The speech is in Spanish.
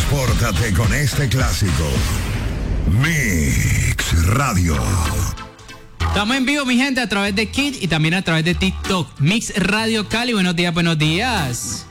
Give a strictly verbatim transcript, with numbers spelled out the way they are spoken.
Transpórtate con este clásico. Mix Radio. Estamos en vivo, mi gente, a través de Kid y también a través de TikTok. Mix Radio Cali, buenos días, buenos días.